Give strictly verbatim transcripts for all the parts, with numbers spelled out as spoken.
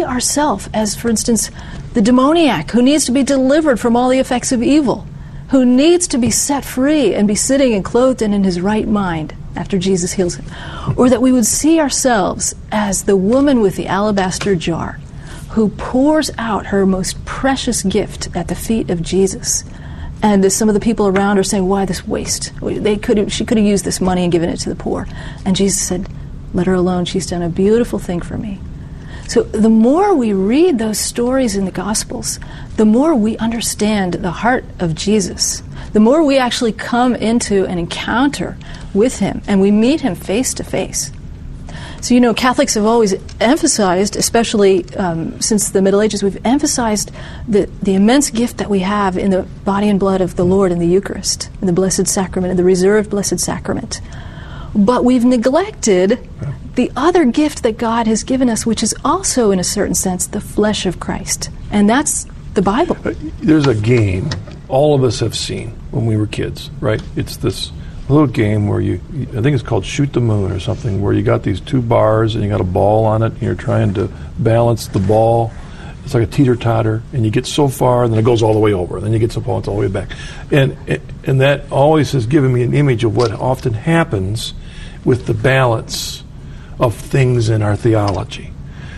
ourselves as, for instance, the demoniac who needs to be delivered from all the effects of evil, who needs to be set free and be sitting and clothed and in his right mind after Jesus heals him. Or that we would see ourselves as the woman with the alabaster jar who pours out her most precious gift at the feet of Jesus. And as some of the people around are saying, why this waste? They could have, she could have used this money and given it to the poor. And Jesus said, let her alone. She's done a beautiful thing for me. So the more we read those stories in the Gospels, the more we understand the heart of Jesus. The more we actually come into an encounter with him and we meet him face to face. So, you know, Catholics have always emphasized, especially um, since the Middle Ages, we've emphasized the, the immense gift that we have in the body and blood of the Lord in the Eucharist, in the Blessed Sacrament, in the reserved Blessed Sacrament. But we've neglected the other gift that God has given us, which is also, in a certain sense, the flesh of Christ. And that's the Bible. There's a game all of us have seen when we were kids, right? It's this little game where you, I think it's called Shoot the Moon or something, where you got these two bars and you got a ball on it and you're trying to balance the ball. It's like a teeter-totter, and you get so far and then it goes all the way over, and then you get so far it's all the way back. And and that always has given me an image of what often happens with the balance of things in our theology.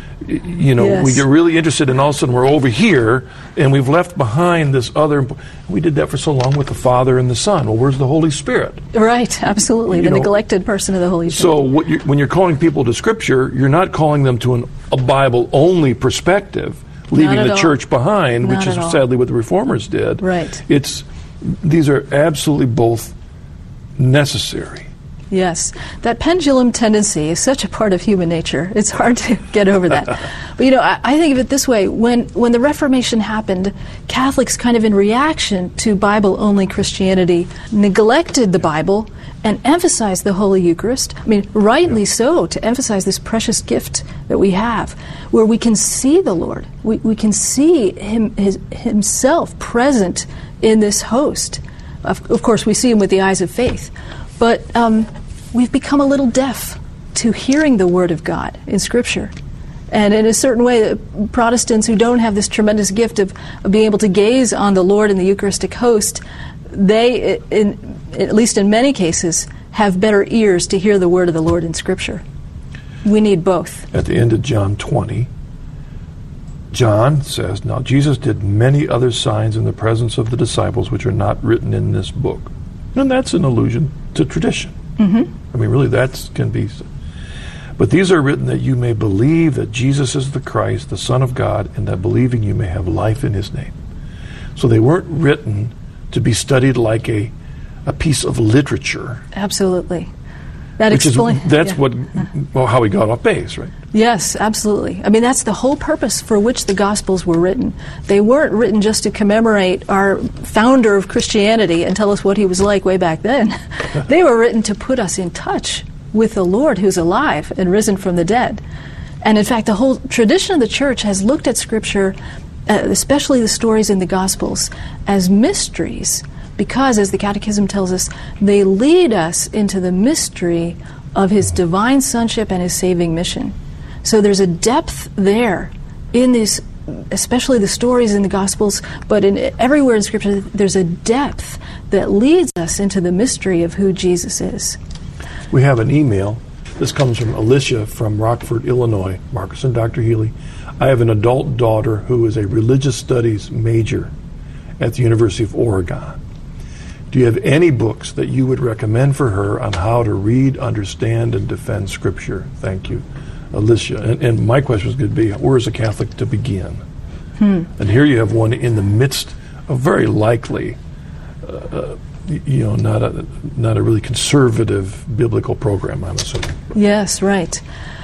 You know, yes. We get really interested and all of a sudden we're over here and we've left behind this other. We did that for so long with the Father and the Son. Well, where's the Holy Spirit? Right, absolutely. You the know, neglected person of the Holy Spirit. So what you're, when you're calling people to Scripture, you're not calling them to an, a Bible-only perspective, leaving the all. church behind, not which is all. sadly what the Reformers did. Right. It's these are absolutely both necessary. Yes. That pendulum tendency is such a part of human nature. It's hard to get over that. But, you know, I, I think of it this way. When, when the Reformation happened, Catholics kind of in reaction to Bible-only Christianity neglected the Bible and emphasized the Holy Eucharist. I mean, rightly so, to emphasize this precious gift that we have, where we can see the Lord. We, we can see him his, himself present in this host. Of, of course, we see him with the eyes of faith. But um, we've become a little deaf to hearing the Word of God in Scripture. And in a certain way, Protestants who don't have this tremendous gift of, of being able to gaze on the Lord in the Eucharistic host, they, in, at least in many cases, have better ears to hear the Word of the Lord in Scripture. We need both. At the end of John twenty, John says, now Jesus did many other signs in the presence of the disciples which are not written in this book. And that's an allusion to tradition. Mm-hmm. I mean, really, that can be. But these are written that you may believe that Jesus is the Christ, the Son of God, and that believing you may have life in his name. So they weren't written to be studied like a a piece of literature. Absolutely. That Which explains. is, that's yeah. what well, how we got off base, right? Yes, absolutely. I mean, that's the whole purpose for which the Gospels were written. They weren't written just to commemorate our founder of Christianity and tell us what he was like way back then. They were written to put us in touch with the Lord who's alive and risen from the dead. And in fact, the whole tradition of the Church has looked at Scripture, uh, especially the stories in the Gospels, as mysteries, because, as the Catechism tells us, they lead us into the mystery of his divine sonship and his saving mission. So there's a depth there in these, especially the stories in the Gospels, but in everywhere in Scripture, there's a depth that leads us into the mystery of who Jesus is. We have an email. This comes from Alicia from Rockford, Illinois. Marcus and Doctor Healy, I have an adult daughter who is a religious studies major at the University of Oregon. Do you have any books that you would recommend for her on how to read, understand, and defend Scripture? Thank you, Alicia. And, and my question is going to be, where is a Catholic to begin? Hmm. And here you have one in the midst of very likely, uh, you know, not a not a really conservative biblical program, I'm assuming. Yes, right.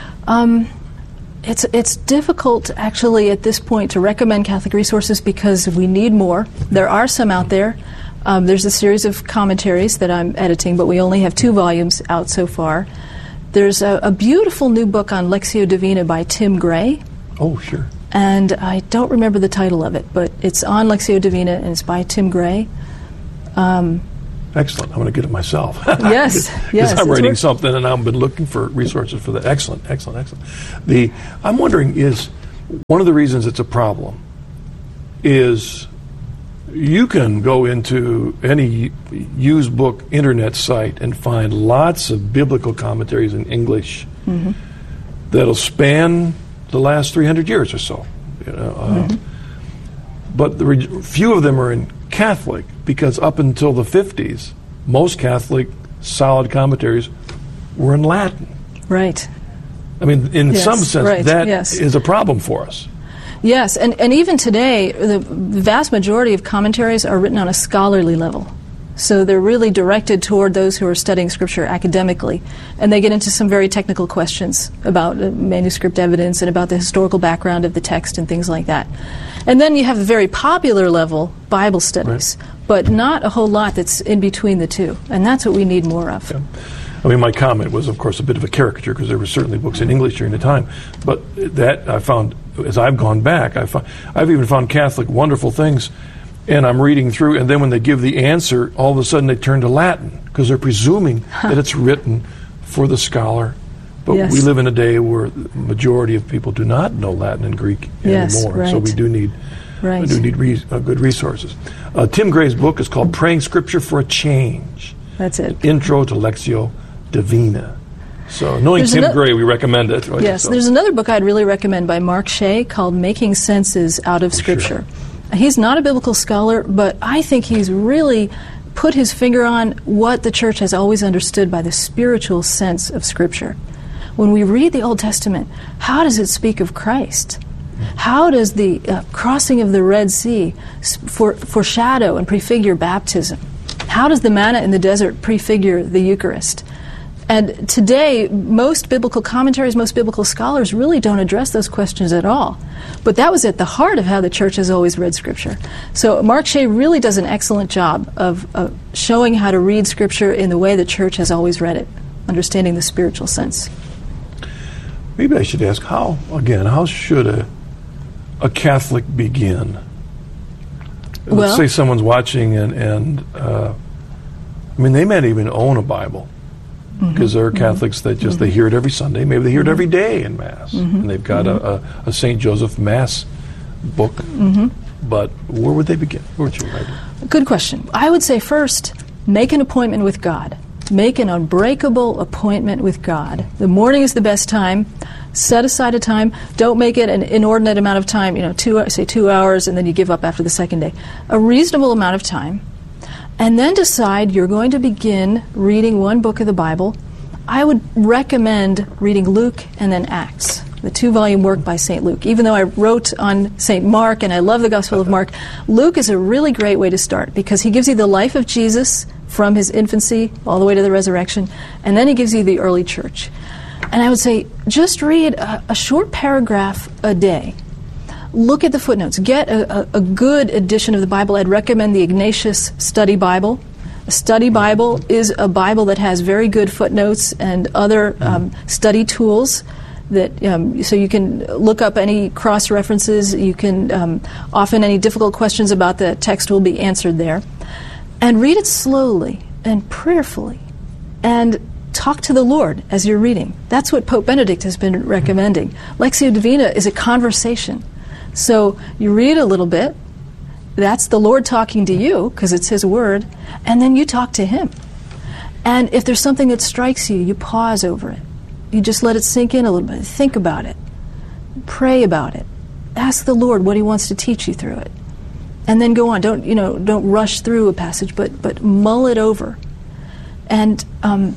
Um, it's it's difficult, actually, at this point to recommend Catholic resources because we need more. There are some out there. Um, there's a series of commentaries that I'm editing, but we only have two volumes out so far. There's a, a beautiful new book on Lectio Divina by Tim Gray. Oh, sure. And I don't remember the title of it, but it's on Lectio Divina, and it's by Tim Gray. Um, Excellent. I'm going to get it myself. Yes, Because yes. I'm writing worth- something, and I've been looking for resources for that. Excellent, excellent, excellent. The I'm wondering is one of the reasons it's a problem is you can go into any used book internet site and find lots of biblical commentaries in English mm-hmm. that'll span the last three hundred years or so. You know, uh, mm-hmm. But the re- few of them are in Catholic, because up until the fifties, most Catholic solid commentaries were in Latin. Right. I mean, in yes, some sense, right, that yes. is a problem for us. Yes, and, and even today, the vast majority of commentaries are written on a scholarly level. So they're really directed toward those who are studying Scripture academically. And they get into some very technical questions about uh, manuscript evidence and about the historical background of the text and things like that. And then you have a very popular level, Bible studies, right. but not a whole lot that's in between the two. And that's what we need more of. Yeah. I mean, my comment was, of course, a bit of a caricature, because there were certainly books in English during the time. But that I found, as I've gone back, I found, I've even found Catholic wonderful things, and I'm reading through, and then when they give the answer, all of a sudden they turn to Latin, because they're presuming huh. that it's written for the scholar. But yes. we live in a day where the majority of people do not know Latin and Greek yes, anymore, right. so we do need right. we do need re- uh, good resources. Uh, Tim Gray's book is called Praying Scripture for a Change. That's it. Intro to Lectio Divina. So knowing there's Tim ano- Gray, we recommend it. Right? Yes, so. There's another book I'd really recommend by Mark Shea called Making Senses Out of Scripture. Sure. He's not a biblical scholar, but I think he's really put his finger on what the church has always understood by the spiritual sense of Scripture. When we read the Old Testament, how does it speak of Christ? How does the uh, crossing of the Red Sea for, foreshadow and prefigure baptism? How does the manna in the desert prefigure the Eucharist? And today, most biblical commentaries, most biblical scholars really don't address those questions at all. But that was at the heart of how the church has always read Scripture. So Mark Shea really does an excellent job of uh, showing how to read Scripture in the way the church has always read it, understanding the spiritual sense. Maybe I should ask, how, again, how should a, a Catholic begin? Let's well, say someone's watching and, and uh, I mean, they might even own a Bible. Because mm-hmm. there are Catholics that just, mm-hmm. they hear it every Sunday. Maybe they hear it every day in Mass. Mm-hmm. And they've got mm-hmm. a, a, a Saint Joseph Mass book. Mm-hmm. But where would they begin? Where would you write it? Good question. I would say first, make an appointment with God. Make an unbreakable appointment with God. The morning is the best time. Set aside a time. Don't make it an inordinate amount of time, you know, two, say two hours, and then you give up after the second day. A reasonable amount of time. And then decide you're going to begin reading one book of the Bible. I would recommend reading Luke and then Acts, the two-volume work by Saint Luke. Even though I wrote on Saint Mark and I love the Gospel of Mark, Luke is a really great way to start because he gives you the life of Jesus from his infancy all the way to the resurrection, and then he gives you the early church. And I would say just read a, a short paragraph a day. Look at the footnotes. Get a, a, a good edition of the Bible. I'd recommend the Ignatius Study Bible. A study Bible is a Bible that has very good footnotes and other um, study tools. That um, so you can look up any cross references. You can um, often any difficult questions about the text will be answered there, and read it slowly and prayerfully, and talk to the Lord as you're reading. That's what Pope Benedict has been recommending. Lectio Divina is a conversation. So you read a little bit, that's the Lord talking to you, because it's His Word, and then you talk to Him. And if there's something that strikes you, you pause over it. You just let it sink in a little bit. Think about it. Pray about it. Ask the Lord what He wants to teach you through it. And then go on. Don't, you know, don't rush through a passage, but, but mull it over. And um,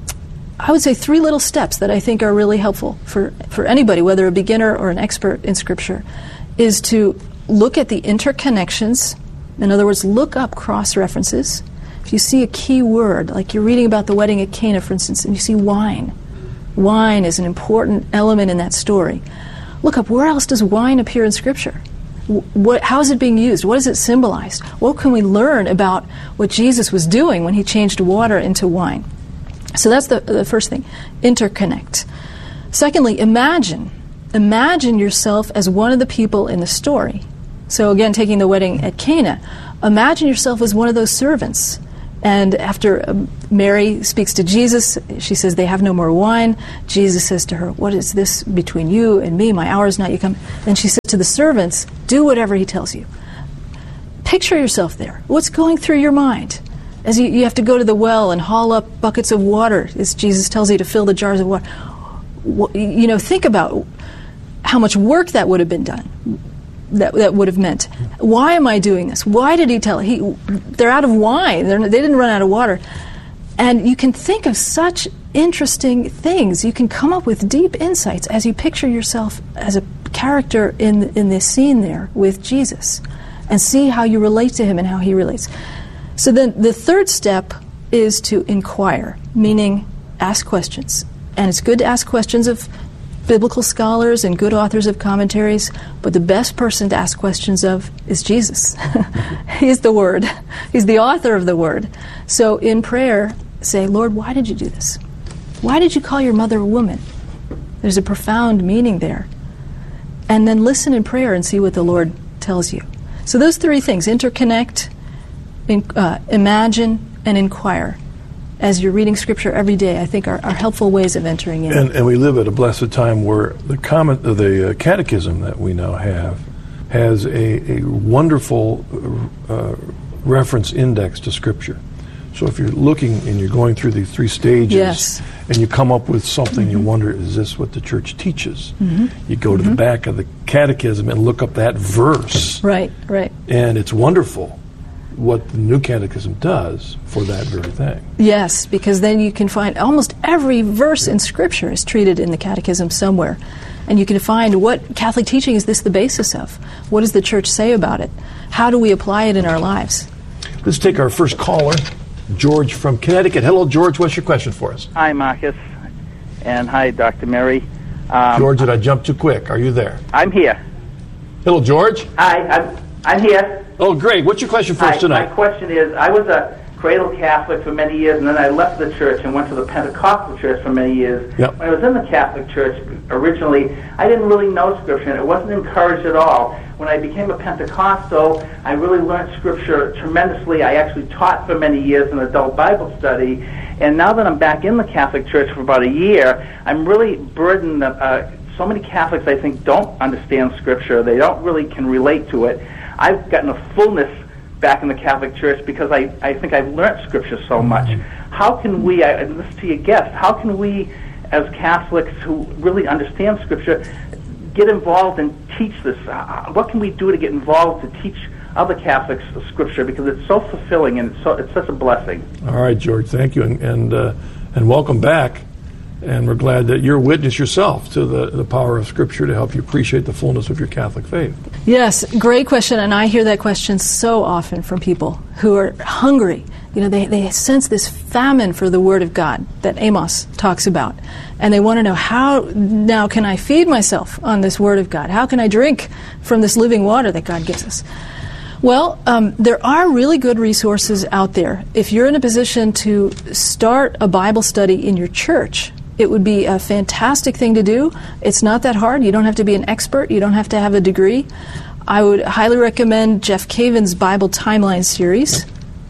I would say three little steps that I think are really helpful for, for anybody, whether a beginner or an expert in Scripture, is to look at the interconnections. In other words, look up cross-references. If you see a key word, like you're reading about the wedding at Cana, for instance, and you see wine. Wine is an important element in that story. Look up, where else does wine appear in Scripture? What, how is it being used? What does it symbolize? What can we learn about what Jesus was doing when He changed water into wine? So that's the, the first thing. Interconnect. Secondly, imagine. Imagine yourself as one of the people in the story. So again, taking the wedding at Cana, imagine yourself as one of those servants. And after um, Mary speaks to Jesus, she says, they have no more wine. Jesus says to her, what is this between you and me? My hour is not yet come. Then she says to the servants, do whatever he tells you. Picture yourself there. What's going through your mind? As you, you have to go to the well and haul up buckets of water, as Jesus tells you to fill the jars of water. You know, think about how much work that would have been done. That that would have meant. Why am I doing this? Why did he tell? He they're out of wine. They're, they didn't run out of water, and you can think of such interesting things. You can come up with deep insights as you picture yourself as a character in in this scene there with Jesus, and see how you relate to him and how he relates. So then, the third step is to inquire, meaning ask questions, and it's good to ask questions of biblical scholars and good authors of commentaries, but the best person to ask questions of is Jesus. He's the Word. He's the author of the Word. So in prayer, say, Lord, why did you do this? Why did you call your mother a woman? There's a profound meaning there. And then listen in prayer and see what the Lord tells you. So those three things, interconnect, in, uh, imagine, and inquire, as you're reading Scripture every day, I think are, are helpful ways of entering in. And, and we live at a blessed time where the comment, the uh, catechism that we now have has a, a wonderful uh, reference index to Scripture. So if you're looking and you're going through these three stages, yes, and you come up with something, mm-hmm. you wonder, is this what the church teaches? Mm-hmm. You go to mm-hmm. the back of the catechism and look up that verse. Right, right. And it's wonderful what the New Catechism does for that very thing. Yes, because then you can find almost every verse in Scripture is treated in the Catechism somewhere. And you can find what Catholic teaching is this the basis of? What does the Church say about it? How do we apply it in our lives? Let's take our first caller, George from Connecticut. Hello, George. What's your question for us? Hi, Marcus. And hi, Doctor Mary. Um, George, did I jump too quick? Are you there? I'm here. Hello, George. Hi, I'm, I'm here. Oh, great. What's your question for Hi, us tonight? My question is, I was a cradle Catholic for many years, and then I left the church and went to the Pentecostal church for many years. Yep. When I was in the Catholic church originally, I didn't really know Scripture, and it wasn't encouraged at all. When I became a Pentecostal, I really learned Scripture tremendously. I actually taught for many years in adult Bible study, and now that I'm back in the Catholic church for about a year, I'm really burdened that uh, so many Catholics, I think, don't understand Scripture. They don't really can relate to it. I've gotten a fullness back in the Catholic Church because I, I think I've learned Scripture so much. How can we, I, and this to your guest, how can we as Catholics who really understand Scripture get involved and teach this? Uh, what can we do to get involved to teach other Catholics Scripture? Because it's so fulfilling and it's, so, it's such a blessing. All right, George, thank you, and and, uh, and welcome back. And we're glad that you're a witness yourself to the, the power of Scripture to help you appreciate the fullness of your Catholic faith. Yes, great question, and I hear that question so often from people who are hungry. You know, they, they sense this famine for the Word of God that Amos talks about, and they want to know, how now can I feed myself on this Word of God? How can I drink from this living water that God gives us? Well, um, there are really good resources out there. If you're in a position to start a Bible study in your church, it would be a fantastic thing to do. It's not that hard. You don't have to be an expert. You don't have to have a degree. I would highly recommend Jeff Caven's Bible Timeline series.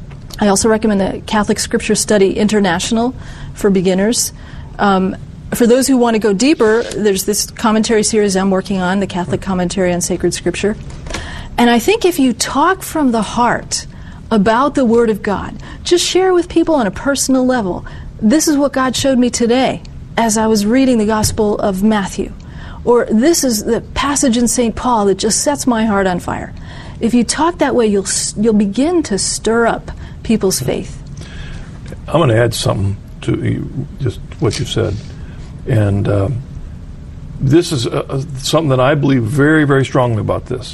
I also recommend the Catholic Scripture Study International for beginners. Um, for those who want to go deeper, there's this commentary series I'm working on, the Catholic Commentary on Sacred Scripture. And I think if you talk from the heart about the Word of God, just share with people on a personal level, this is what God showed me today as I was reading the Gospel of Matthew. Or this is the passage in Saint Paul that just sets my heart on fire. If you talk that way, you'll you'll begin to stir up people's faith. I'm going to add something to just what you said. And um, this is uh, something that I believe very, very strongly about this.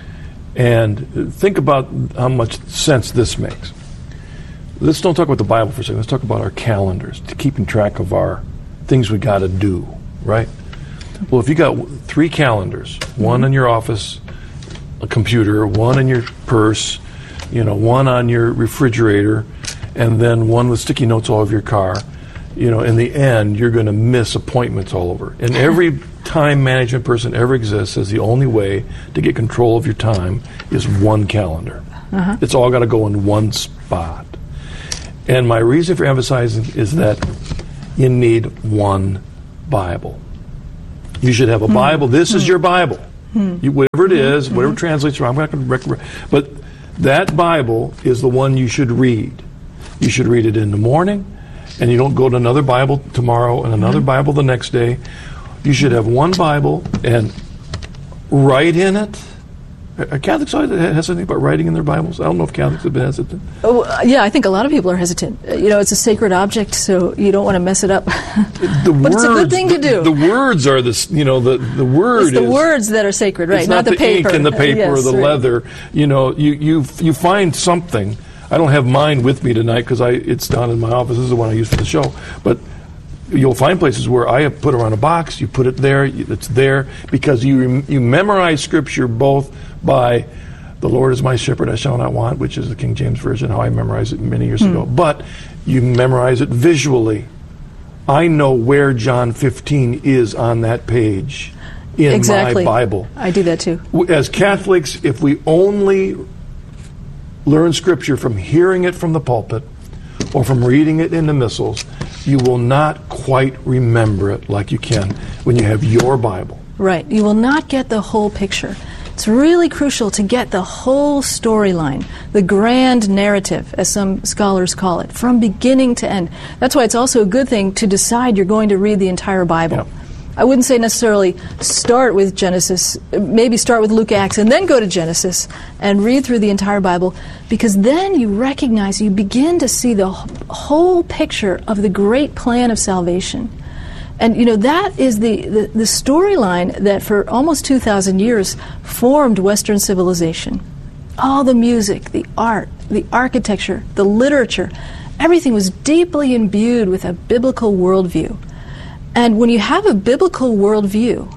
And think about how much sense this makes. Let's don't talk about the Bible for a second. Let's talk about our calendars, to keeping track of our things we got to do, right? Well, if you got three calendars, one in your office, a computer, one in your purse, you know, one on your refrigerator, and then one with sticky notes all over your car, you know, in the end, you're going to miss appointments all over. And every time management person ever exists says the only way to get control of your time is one calendar. Uh-huh. It's all got to go in one spot. And my reason for emphasizing is that you need one Bible. You should have a mm. Bible. This mm. is your Bible. Mm. You, whatever it is, mm. whatever mm. translates, I'm not going to recommend. But that Bible is the one you should read. You should read it in the morning, and you don't go to another Bible tomorrow and another mm. Bible the next day. You should have one Bible and write in it. Are Catholics always hesitant about writing in their Bibles? I don't know if Catholics have been hesitant. Oh, uh, yeah, I think a lot of people are hesitant. Uh, you know, it's a sacred object, so you don't want to mess it up. The but words, it's a good thing to do. The, the words are the, you know, the, the word it's the is, words that are sacred, right? It's not, not the, the paper. ink and the paper uh, yes, or the right. leather. You know, you, you, you find something. I don't have mine with me tonight because I it's down in my office. This is the one I use for the show. But you'll find places where I have put it on a box. You put it there. It's there because you you memorize Scripture both by the Lord is my shepherd, I shall not want, which is the King James Version, how I memorized it many years mm. ago. But you memorize it visually. I know where John fifteen is on that page in exactly. my Bible. I do that too. As Catholics, if we only learn Scripture from hearing it from the pulpit or from reading it in the missals, you will not quite remember it like you can when you have your Bible. Right. You will not get the whole picture. It's really crucial to get the whole storyline, the grand narrative, as some scholars call it, from beginning to end. That's why it's also a good thing to decide you're going to read the entire Bible. Yep. I wouldn't say necessarily start with Genesis, maybe start with Luke, Acts, and then go to Genesis and read through the entire Bible, because then you recognize, you begin to see the whole picture of the great plan of salvation. And, you know, that is the, the, the storyline that for almost two thousand years formed Western civilization. All the music, the art, the architecture, the literature, everything was deeply imbued with a biblical worldview. And when you have a biblical worldview,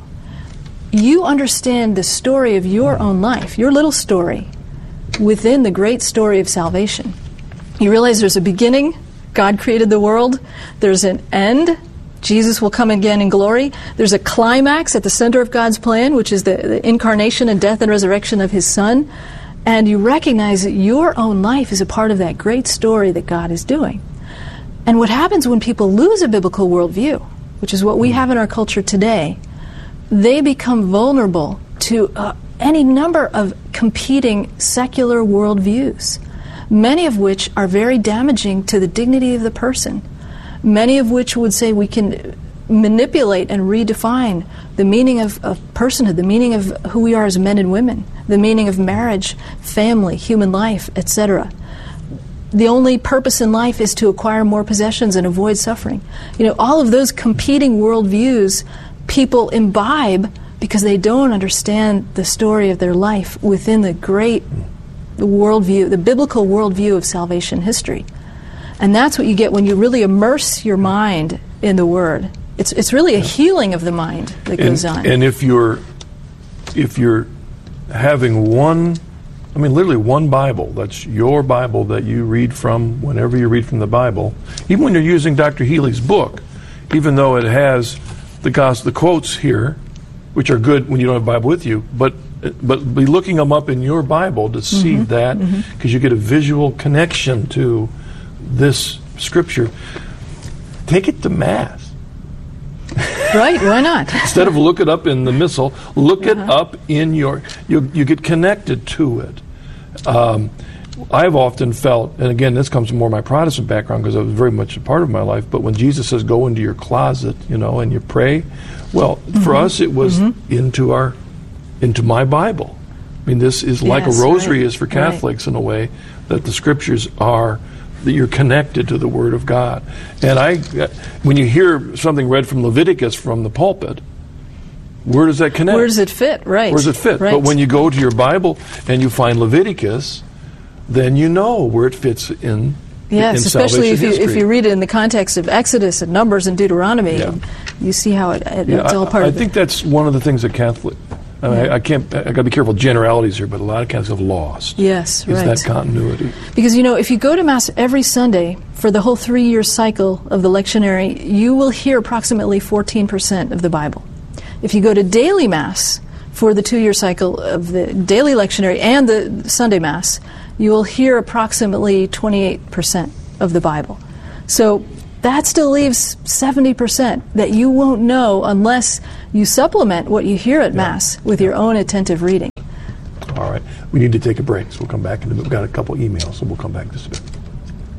you understand the story of your own life, your little story, within the great story of salvation. You realize there's a beginning, God created the world, there's an end, Jesus will come again in glory. There's a climax at the center of God's plan, which is the, the incarnation and death and resurrection of His Son. And you recognize that your own life is a part of that great story that God is doing. And what happens when people lose a biblical worldview, which is what we have in our culture today, they become vulnerable to uh, any number of competing secular worldviews, many of which are very damaging to the dignity of the person. Many of which would say we can manipulate and redefine the meaning of, of personhood, the meaning of who we are as men and women, the meaning of marriage, family, human life, et cetera. The only purpose in life is to acquire more possessions and avoid suffering. You know, all of those competing worldviews people imbibe because they don't understand the story of their life within the great worldview, the biblical worldview of salvation history. And that's what you get when you really immerse your mind in the Word. It's it's really a healing of the mind that goes and, on. And if you're if you're having one, I mean literally one Bible, that's your Bible that you read from whenever you read from the Bible, even when you're using Doctor Healy's book, even though it has the gospel, the quotes here, which are good when you don't have a Bible with you, but but be looking them up in your Bible to see mm-hmm, that, because mm-hmm. you get a visual connection to this Scripture. Take it to Mass. Right, why not? Instead of look it up in the Missal, look uh-huh. it up in your, you, you get connected to it. Um, I've often felt, and again, this comes from more my Protestant background because it was very much a part of my life, but when Jesus says go into your closet, you know, and you pray, well, mm-hmm. for us it was mm-hmm. into our, into my Bible. I mean, this is like yes, a rosary right. is for Catholics right. in a way, that the Scriptures are, that you're connected to the Word of God. And I, when you hear something read from Leviticus from the pulpit, where does that connect? Where does it fit? Right. Where does it fit? Right. But when you go to your Bible and you find Leviticus, then you know where it fits in. Yes, in especially if you history. if you read it in the context of Exodus and Numbers and Deuteronomy, yeah. you see how it, it yeah, it's all part I, of I think it. that's one of the things that Catholic. I, mean, yeah. I, I can't. I got to be careful generalities here, but a lot of Catholics have lost. Yes, is right. that continuity? Because you know, if you go to Mass every Sunday for the whole three-year cycle of the lectionary, you will hear approximately fourteen percent of the Bible. If you go to daily Mass for the two-year cycle of the daily lectionary and the Sunday Mass, you will hear approximately twenty-eight percent of the Bible. So that still leaves seventy percent that you won't know unless you supplement what you hear at Yeah. Mass with your own attentive reading. All right. We need to take a break, so we'll come back. In a bit. We've got a couple emails, so we'll come back in just a bit.